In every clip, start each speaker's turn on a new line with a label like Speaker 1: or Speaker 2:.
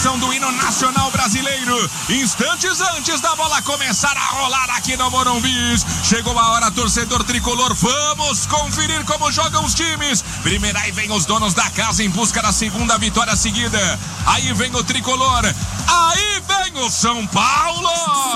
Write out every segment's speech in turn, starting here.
Speaker 1: entoação do hino nacional brasileiro. Instantes antes da bola começar a rolar aqui no Morumbi. Chegou a hora, torcedor tricolor. Vamos conferir como jogam os times. Primeiro aí vem os donos da casa em busca da segunda vitória seguida. Aí vem o tricolor. Aí vem o São Paulo.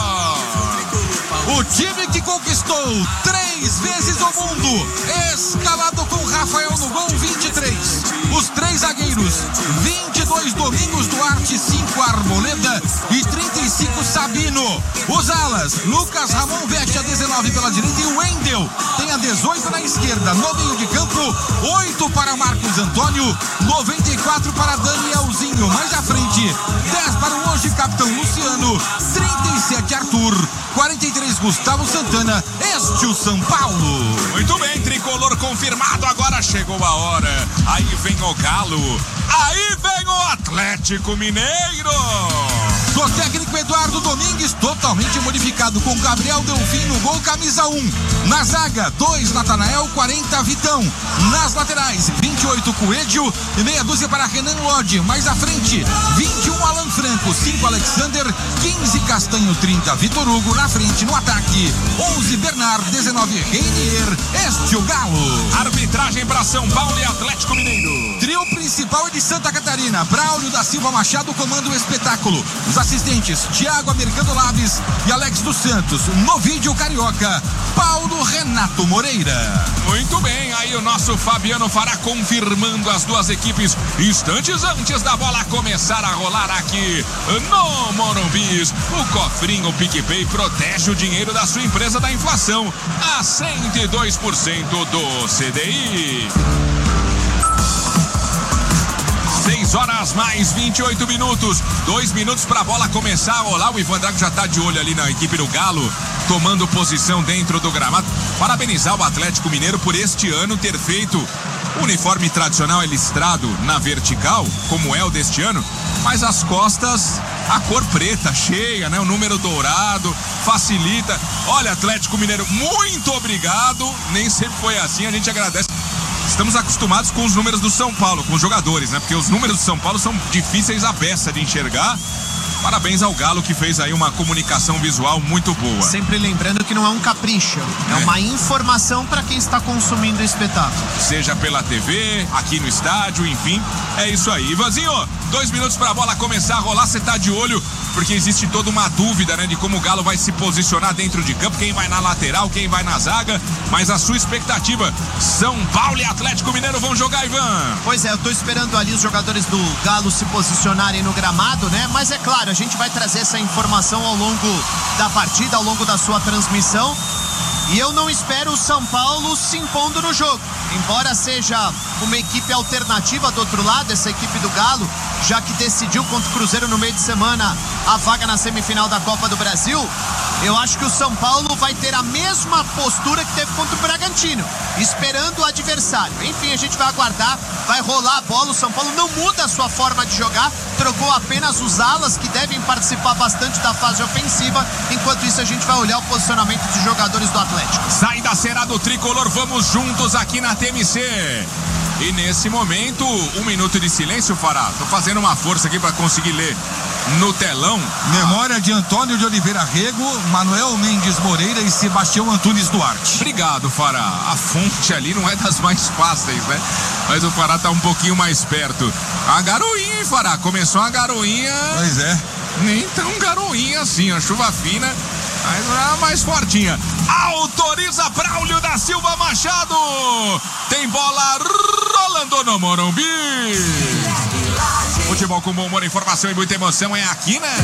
Speaker 2: O time que conquistou 3 vezes o mundo, escalado com Rafael no gol, 23. Os 3 zagueiros, 22 Domingos Duarte, 5 Arboleda e 35 Sabino. Os alas, Lucas Ramon veste a 19 pela direita e o Wendel tem a 18 na esquerda. No meio de campo, 8 para Marcos Antônio, 94 para Danielzinho. Mais à frente, 10 para o hoje capitão Luciano, 37 Arthur, 43 Gustavo Santana. Este o São Paulo.
Speaker 1: Muito bem, tricolor confirmado. Agora chegou a hora. Aí vem o Galo. Aí vem o Atlético Mineiro.
Speaker 2: Do técnico Eduardo Domingues, totalmente modificado, com Gabriel Delfim no gol, camisa 1. Na zaga, 2 Natanael, 40 Vitão. Nas laterais, 28 Coelho e meia dúzia para Renan Lodge. Mais à frente, 21 Alan Franco, 5 Alexander, 15 Castanho, 30 Vitor Hugo. Na frente, no ataque, 11 Bernard, 19 Reinier. Este o Galo.
Speaker 1: Arbitragem para São Paulo e Atlético Mineiro.
Speaker 2: Trio principal é de Santa Catarina. Braulio da Silva Machado comanda o espetáculo. Os assistentes, Thiago Americano Laves e Alex dos Santos. No vídeo carioca, Paulo Renato Moreira.
Speaker 1: Muito bem, aí o nosso Fabiano Fará confirmando as duas equipes instantes antes da bola começar a rolar aqui no Morumbi. O cofrinho PicPay protege o dinheiro da sua empresa da inflação a 102% do CDI. 6 horas mais 28 minutos. 2 minutos para a bola começar a rolar. O Ivan Drago já está de olho ali na equipe do Galo, tomando posição dentro do gramado. Parabenizar o Atlético Mineiro por este ano ter feito o uniforme tradicional listrado na vertical, como é o deste ano, mas as costas, a cor preta, cheia, né? O número dourado, facilita. Olha, Atlético Mineiro, muito obrigado. Nem sempre foi assim, a gente agradece. Estamos acostumados com os números do São Paulo, com os jogadores, né? Porque os números do São Paulo são difíceis à beça de enxergar. Parabéns ao Galo, que fez aí uma comunicação visual muito boa.
Speaker 3: Sempre lembrando que não é um capricho, é uma informação para quem está consumindo o espetáculo.
Speaker 1: Seja pela TV, aqui no estádio, enfim, é isso aí. Ivanzinho, 2 minutos para a bola começar a rolar, você tá de olho, porque existe toda uma dúvida, né, de como o Galo vai se posicionar dentro de campo, quem vai na lateral, quem vai na zaga, mas a sua expectativa, São Paulo e Atlético Mineiro vão jogar, Ivan?
Speaker 3: Pois é, eu tô esperando ali os jogadores do Galo se posicionarem no gramado, né, mas é claro, a gente vai trazer essa informação ao longo da partida, ao longo da sua transmissão. E eu não espero o São Paulo se impondo no jogo. Embora seja uma equipe alternativa do outro lado, essa equipe do Galo, já que decidiu contra o Cruzeiro no meio de semana a vaga na semifinal da Copa do Brasil, eu acho que o São Paulo vai ter a mesma postura que teve contra o Bragantino, esperando o adversário. Enfim, a gente vai aguardar, vai rolar a bola. O São Paulo não muda a sua forma de jogar, trocou apenas os alas, que devem participar bastante da fase ofensiva. Enquanto isso, a gente vai olhar o posicionamento dos jogadores do Atlético.
Speaker 1: Saída será do tricolor, vamos juntos aqui na TMC. E nesse momento, 1 minuto de silêncio, Fará. Tô fazendo uma força aqui para conseguir ler no telão.
Speaker 2: Memória de Antônio de Oliveira Rego, Manuel Mendes Moreira e Sebastião Antunes Duarte.
Speaker 1: Obrigado, Fará. A fonte ali não é das mais fáceis, né? Mas o Fará tá um pouquinho mais perto. A garoinha, hein, Fará? Começou a garoinha.
Speaker 2: Pois é.
Speaker 1: Nem tão garoinha assim, a chuva fina, mas é mais fortinha. Autoriza Braulio da Silva Machado. Tem bola rolando no Morumbi. Futebol com bom humor, informação e muita emoção é aqui, né?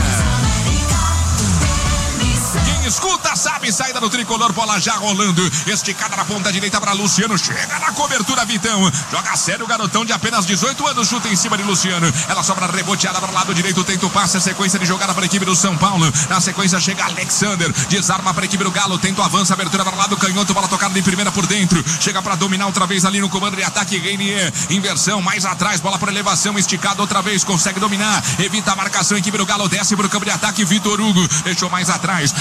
Speaker 1: Quem escuta sabe, saída do tricolor, bola já rolando, esticada na ponta direita para Luciano, chega na cobertura Vitão, joga sério o garotão de apenas 18 anos, chuta em cima de Luciano, ela sobra reboteada para o lado direito, tenta o passe, a sequência de jogada para a equipe do São Paulo, na sequência chega Alexander, desarma para a equipe do Galo, tenta o avanço, abertura para o lado canhoto, bola tocada de primeira por dentro, chega para dominar outra vez ali no comando de ataque, Reinier, inversão, mais atrás, bola por elevação, esticada outra vez, consegue dominar, evita a marcação, a equipe do Galo desce para o campo de ataque, Vitor Hugo, deixou mais atrás, abertura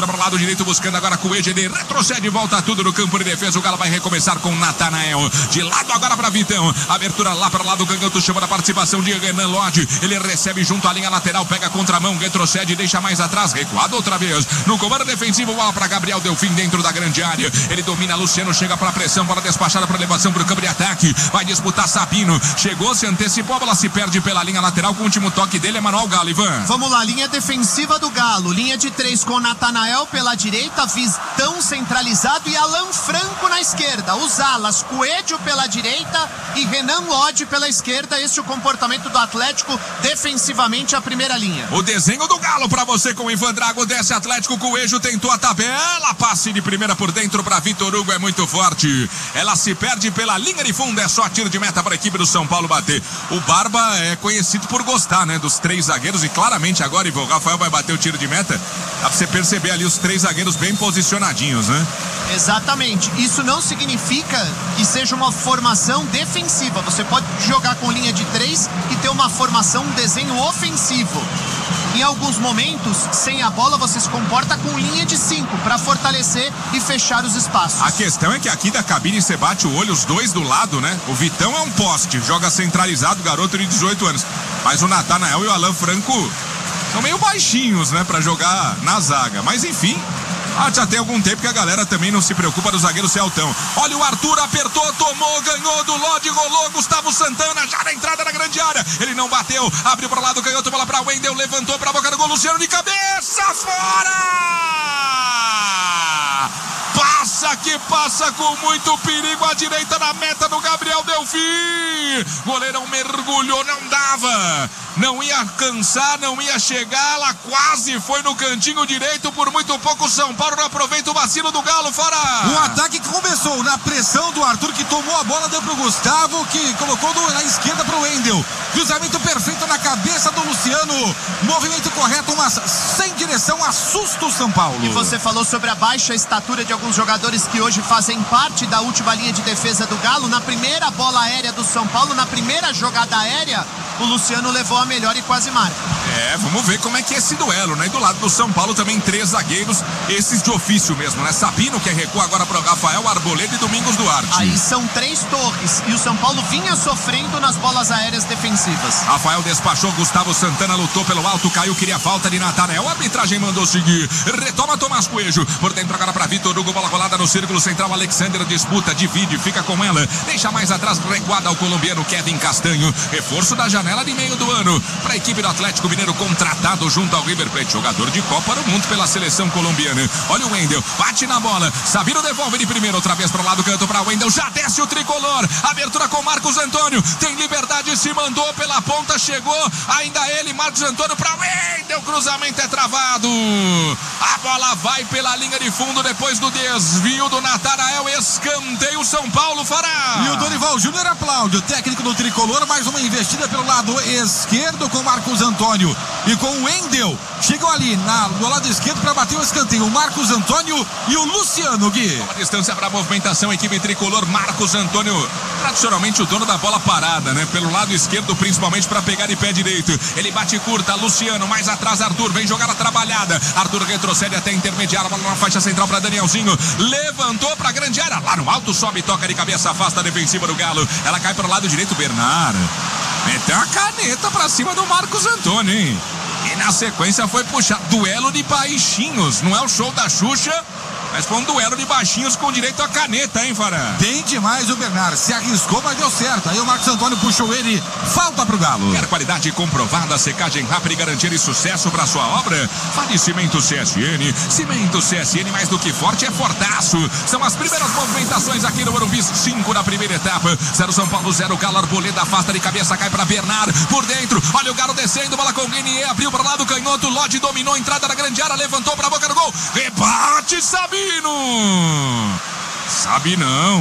Speaker 1: abertura para o lado direito, buscando agora com o Ele retrocede, volta tudo no campo de defesa. O Galo vai recomeçar com o Natanael. De lado agora para Vitão. Abertura lá para o lado, Canhoto chama da participação de Renan Lodge. Ele recebe junto à linha lateral, pega a contramão, retrocede, deixa mais atrás, recuado outra vez. No comando defensivo, bola para Gabriel Delfim dentro da grande área. Ele domina, Luciano chega para a pressão, bola despachada para elevação para o campo de ataque. Vai disputar Sabino. Chegou, se antecipou, a bola se perde pela linha lateral. Com o último toque dele é Manuel Galo, Ivan.
Speaker 3: Vamos lá, linha defensiva do Galo. Linha de 3 com Natanael pela direita, Vitão centralizado e Alan Franco na esquerda. Os alas, Coelho pela direita e Renan Lodge pela esquerda. Esse é o comportamento do Atlético defensivamente, a primeira linha.
Speaker 1: O desenho do Galo para você com o Ivan Drago. Desce Atlético, Coelho tentou a tabela. Passe de primeira por dentro para Vitor Hugo, é muito forte. Ela se perde pela linha de fundo, é só tiro de meta para a equipe do São Paulo bater. O Barba é conhecido por gostar, né, dos 3 zagueiros e claramente agora, Ivan, o Rafael vai bater o tiro de meta. Dá pra você perceber ali os 3 zagueiros bem posicionadinhos, né?
Speaker 3: Exatamente. Isso não significa que seja uma formação defensiva. Você pode jogar com linha de 3 e ter uma formação, um desenho ofensivo. Em alguns momentos, sem a bola, você se comporta com linha de 5 para fortalecer e fechar os espaços.
Speaker 1: A questão é que aqui da cabine você bate o olho, os dois do lado, né? O Vitão é um poste, joga centralizado, garoto de 18 anos. Mas o Natanael e o Alan Franco são meio baixinhos, né? Pra jogar na zaga. Mas enfim, já tem algum tempo que a galera também não se preocupa do zagueiro ser altão. Olha o Arthur, apertou, tomou, ganhou do Lodge, rolou, Gustavo Santana já na entrada da grande área. Ele não bateu, abriu para o lado, canhoto, bola para Wendel, levantou para a boca do gol, Luciano de cabeça, fora! Passa que passa com muito perigo à direita na meta do Gabriel Delfim. Goleirão mergulhou, não dava. Não ia alcançar, não ia chegar. Ela quase foi no cantinho direito. Por muito pouco, São Paulo não aproveita o vacilo do Galo, fora.
Speaker 2: Um ataque que começou na pressão do Arthur, que tomou a bola, deu pro Gustavo, que colocou na esquerda pro Wendel. Cruzamento perfeito na cabeça do Luciano. Movimento correto, mas sem direção, assusta o São Paulo.
Speaker 3: E você falou sobre a baixa estatura de alguns jogadores que hoje fazem parte da última linha de defesa do Galo. Na primeira bola aérea do São Paulo, na primeira jogada aérea, o Luciano levou a melhor e quase marca.
Speaker 1: Vamos ver como é que é esse duelo, né? E do lado do São Paulo também 3 zagueiros, esses de ofício mesmo, né? Sabino, que recua agora para o Rafael, Arboleda e Domingos Duarte.
Speaker 3: Aí são 3 torres e o São Paulo vinha sofrendo nas bolas aéreas defensivas.
Speaker 1: Rafael despachou, Gustavo Santana lutou pelo alto, caiu, queria falta de Natanael, a arbitragem mandou seguir. Retoma Tomás Coelho, por dentro agora para Vitor Hugo, bola rolada no círculo central, Alexander disputa, divide, fica com ela, deixa mais atrás, recuada ao colombiano Kevin Castanho, reforço da janela de meio do ano para a equipe do Atlético Mineiro, contratado junto ao River Plate, jogador de Copa do Mundo pela seleção colombiana. Olha o Wendel, bate na bola, Sabino devolve de primeiro, outra vez para o lado, canto para Wendel, já desce o tricolor, abertura com Marcos Antônio, tem liberdade, se mandou pela ponta, chegou, ainda ele, Marcos Antônio para Wendel, cruzamento é travado, a bola vai pela linha de fundo depois do desvio do Natanael, escanteio São Paulo, Fará.
Speaker 2: E o Dorival Júnior aplaude o técnico do tricolor, mais uma investida pelo lado esquerdo com Marcos Antônio e com o Wendel, chegam ali do lado esquerdo para bater o escanteio, o Marcos Antônio e o Luciano, Gui.
Speaker 1: Uma distância para a movimentação, equipe tricolor, Marcos Antônio, tradicionalmente o dono da bola parada, né? Pelo lado esquerdo, principalmente para pegar de pé direito. Ele bate curta, Luciano, mais atrás Arthur, vem jogar a trabalhada. Arthur retrocede até intermediária, bola na faixa central para Danielzinho. Levantou para a grande área, lá no alto, sobe, toca de cabeça, afasta a defensiva do Galo. Ela cai para o lado direito, Bernard. Meteu a caneta para cima do Marcos Antônio, hein? E na sequência foi puxar duelo de baixinhos. Não é o show da Xuxa, mas foi um duelo de baixinhos com direito à caneta, hein, Fará?
Speaker 2: Bem demais o Bernard, se arriscou, mas deu certo. Aí o Marcos Antônio puxou ele, falta pro Galo.
Speaker 1: Quer qualidade comprovada, secagem rápida e garantia de sucesso para sua obra? Fale Cimento CSN. Cimento CSN, mais do que forte, é fortaço. São as primeiras movimentações aqui no Morumbi, 5 na primeira etapa. 0 São Paulo, 0 Galo, Arboleda afasta de cabeça, cai para Bernard, por dentro, olha o Galo descendo, bola com Guinier, abriu para o lado canhoto, Lodge dominou a entrada da grande área, levantou para a boca do gol, rebate Sabino. Sabe não,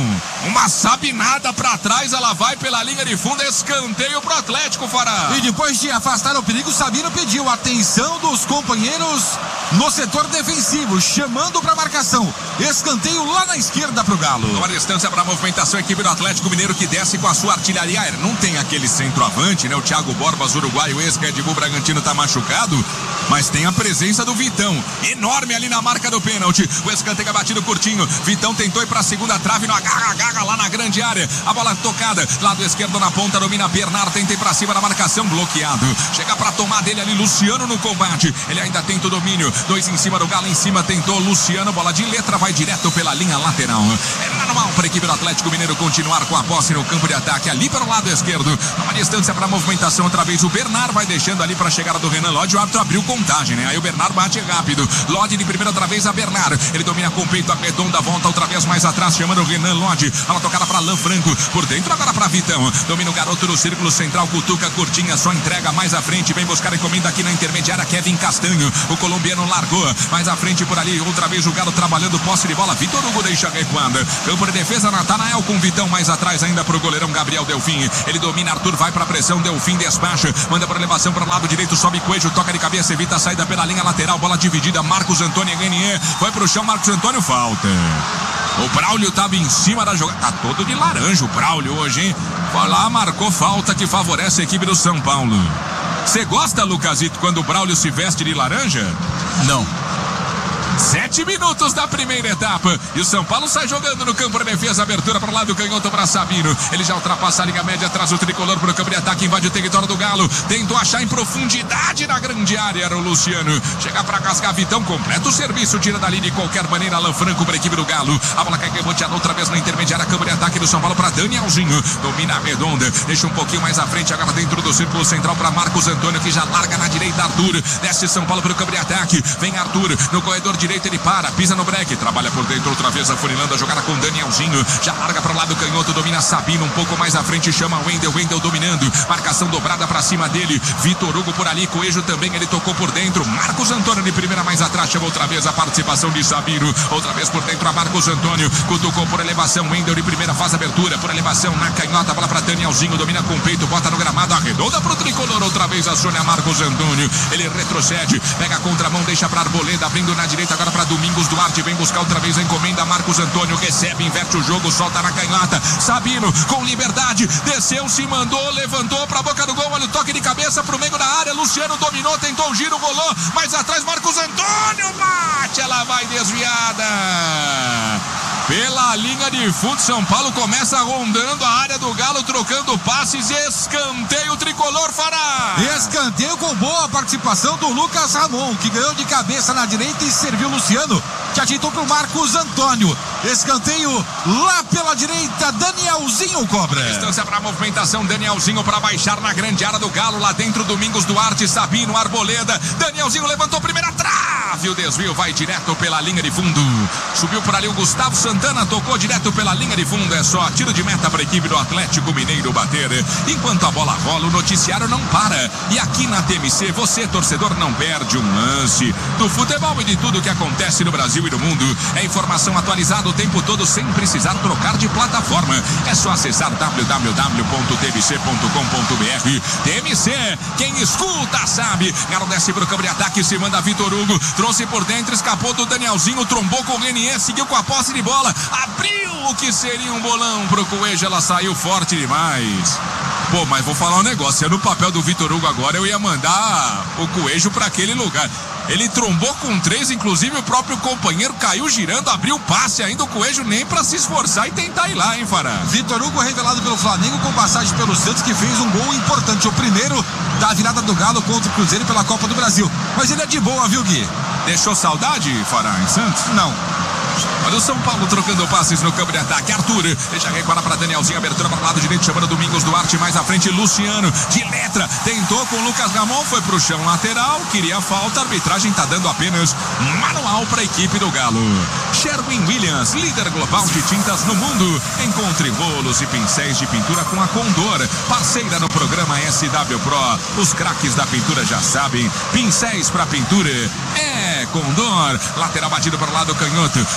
Speaker 1: Uma sabinada pra trás, ela vai pela linha de fundo, escanteio pro Atlético, Fará.
Speaker 2: E depois de afastar o perigo, Sabino pediu atenção dos companheiros no setor defensivo, chamando pra marcação. Escanteio lá na esquerda pro Galo.
Speaker 1: Uma distância pra movimentação, a equipe do Atlético Mineiro que desce com a sua artilharia aérea. Não tem aquele centroavante, né? O Thiago Borbas, uruguaio, ex-Red Bull Bragantino, tá machucado, mas tem a presença do Vitão, enorme ali na marca do pênalti. O escanteio é batido curtinho. Vitão tentou ir pra segunda trave, no agarra lá na grande área. A bola tocada, lado esquerdo na ponta, domina Bernard, tenta ir pra cima na marcação, bloqueado. Chega pra tomar dele ali, Luciano no combate. Ele ainda tenta o domínio. 2 em cima do Galo, em cima tentou Luciano. Bola de letra, vai direto pela linha lateral. É manual pra equipe do Atlético Mineiro continuar com a posse no campo de ataque, ali para o lado esquerdo. Uma distância pra movimentação outra vez. O Bernard vai deixando ali pra chegada do Renan Lodge. O árbitro abriu contagem, né? Aí o Bernard bate rápido. Lodge de primeira outra vez a Bernard. Ele domina com o peito, arredonda, volta outra vez mais atrás, chamando o Renan Lodge. Ela tocada pra Alain Franco. Por dentro agora pra Vitão. Domina o garoto no círculo central, cutuca curtinha, só entrega mais à frente. Vem buscar a encomenda aqui na intermediária, Kevin Castanho. O colombiano largou. Mais à frente por ali, outra vez o Galo trabalhando, posse de bola. Vitor Hugo deixa recuada. Campo de defesa, Natanael com Vitão mais atrás ainda pro goleirão Gabriel Delfim. Ele domina, Arthur vai pra pressão, Delfim despacha. Manda pra elevação para o lado direito, sobe Coelho, toca de cabeça, evita a saída pela linha lateral. Bola dividida, Marcos Antônio Renier. Foi pro chão, Marcos Antônio, falta. O Braulio tava em cima da jogada. Tá todo de laranja o Braulio hoje, hein? Foi lá, marcou falta que favorece a equipe do São Paulo. Você gosta, Lucasito, quando o Braulio se veste de laranja?
Speaker 2: Não.
Speaker 1: 7 minutos da primeira etapa. E o São Paulo sai jogando no campo de defesa. Abertura para o lado canhoto para Sabino. Ele já ultrapassa a linha média, traz o tricolor para o campo de ataque. Invade o território do Galo. Tentou achar em profundidade na grande área. Era o Luciano. Chega para cascar Vitão. Completa o serviço. Tira dali de qualquer maneira. Alain Franco para a equipe do Galo. A bola cai reboteada outra vez na intermediária. Campo de ataque do São Paulo para Danielzinho. Domina a redonda. Deixa um pouquinho mais à frente. Agora dentro do círculo central para Marcos Antônio, que já larga na direita. Arthur. Desce São Paulo para o campo de ataque. Vem Arthur no corredor direito, ele para, pisa no break, trabalha por dentro outra vez, afunilando a jogada com Danielzinho, já larga para o lado canhoto, domina Sabino, um pouco mais à frente, chama Wendel dominando, marcação dobrada para cima dele, Vitor Hugo por ali, Coelho também, ele tocou por dentro, Marcos Antônio de primeira mais atrás, chama outra vez a participação de Sabino, outra vez por dentro a Marcos Antônio, cutucou por elevação, Wendel de primeira faz abertura, por elevação na canhota, bola para Danielzinho, domina com o peito, bota no gramado, arredonda pro tricolor, outra vez aciona Marcos Antônio, ele retrocede, pega a contramão, deixa para Arboleda, abrindo na direita agora para Domingos Duarte, vem buscar outra vez a encomenda, Marcos Antônio recebe, inverte o jogo, solta na canhota, Sabino com liberdade, desceu, se mandou, levantou pra boca do gol, olha o toque de cabeça pro meio da área, Luciano dominou, tentou o giro, rolou, mais atrás Marcos Antônio bate, ela vai desviada pela linha de fundo. São Paulo começa rondando a área do Galo, trocando passes, escanteio tricolor, Fará.
Speaker 2: Escanteio com boa participação do Lucas Ramon, que ganhou de cabeça na direita e serviu Luciano, que ajeitou pro Marcos Antônio. Escanteio lá pela direita, Danielzinho cobra.
Speaker 1: Distância para movimentação, Danielzinho para baixar na grande área do Galo, lá dentro Domingos Duarte, Sabino, Arboleda, Danielzinho levantou primeira trave, o desvio vai direto pela linha de fundo, subiu por ali o Gustavo Santana, tocou direto pela linha de fundo, é só tiro de meta para a equipe do Atlético Mineiro bater. Enquanto a bola rola, o noticiário não para, e aqui na TMC você, torcedor, não perde um lance do futebol e de tudo que acontece no Brasil e no mundo. É informação atualizada o tempo todo sem precisar trocar de plataforma, é só acessar www.tmc.com.br. TMC, quem escuta sabe. Galo desce pro campo de ataque, se manda Vitor Hugo, trouxe por dentro, escapou do Danielzinho, trombou com o Renier, seguiu com a posse de bola, abriu o que seria um bolão pro Coelho, ela saiu forte demais. Pô, mas vou falar um negócio, no papel do Vitor Hugo agora eu ia mandar o Coelho pra aquele lugar. Ele trombou com 3, inclusive o próprio companheiro caiu girando, abriu o passe ainda, o Coelho nem pra se esforçar e tentar ir lá, hein, Fará?
Speaker 2: Vitor Hugo revelado pelo Flamengo com passagem pelo Santos, que fez um gol importante, o primeiro da virada do Galo contra o Cruzeiro pela Copa do Brasil. Mas ele é de boa, viu, Gui?
Speaker 1: Deixou saudade, Fará, em Santos?
Speaker 2: Não.
Speaker 1: Olha o São Paulo trocando passes no campo de ataque. Arthur deixa recuar para Danielzinho, abertura para o lado direito, chamando Domingos Duarte, mais à frente Luciano, de letra, tentou com o Lucas Ramon, foi pro chão lateral, queria falta, a arbitragem tá dando apenas manual para a equipe do Galo. Sherwin Williams, líder global de tintas no mundo, encontre rolos e pincéis de pintura com a Condor, parceira no programa SW Pro. Os craques da pintura já sabem, pincéis para pintura é Condor. Lateral batido para o lado canhoto, sobe, toca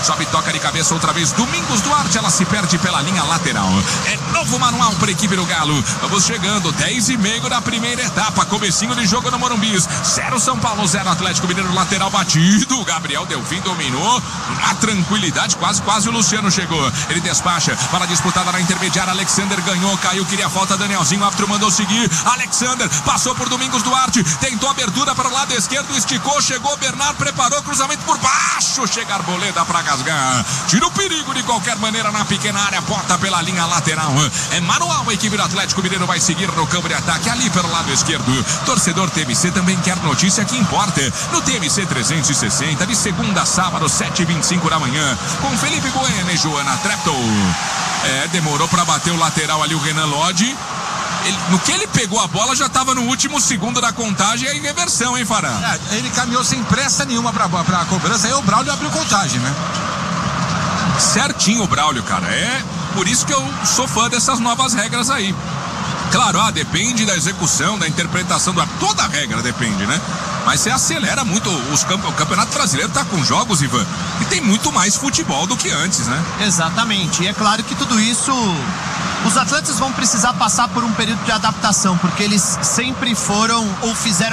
Speaker 1: toca de cabeça outra vez. Domingos Duarte, ela se perde pela linha lateral. É novo manual para a equipe do Galo. Vamos chegando, 10:30 da primeira etapa. Comecinho de jogo no Morumbi. 0 São Paulo, 0 Atlético Mineiro. Lateral batido. Gabriel Delfim dominou. Na tranquilidade, quase o Luciano chegou. Ele despacha. Para disputada na intermediária. Alexander ganhou, caiu, queria falta. Danielzinho, o árbitro mandou seguir. Alexander passou por Domingos Duarte. Tentou abertura para o lado esquerdo. Esticou, chegou. Bernard preparou. Cruzamento por baixo. Chega a Arboleda para Gasgar. Tira o perigo de qualquer maneira na pequena área. Bota pela linha lateral. É manual. A equipe do Atlético Mineiro vai seguir no campo de ataque ali pelo lado esquerdo. Torcedor TMC também quer notícia que importa. No TMC 360, de segunda a sábado, 7h25 da manhã, com Felipe Bueno e Joana Treptow. Demorou para bater o lateral ali o Renan Lodge. No que ele pegou a bola, já estava no último segundo da contagem. E reversão, hein, Farã?
Speaker 2: Ele caminhou sem pressa nenhuma para a cobrança. Aí o Braulio abriu contagem, né?
Speaker 1: Certinho o Braulio, cara. É por isso que eu sou fã dessas novas regras aí. Claro, depende da execução, da interpretação, toda a regra depende, né? Mas você acelera muito. O Campeonato Brasileiro tá com jogos, Ivan, e tem muito mais futebol do que antes, né?
Speaker 3: Exatamente. E é claro que tudo isso, os atletas vão precisar passar por um período de adaptação, porque eles sempre foram ou fizeram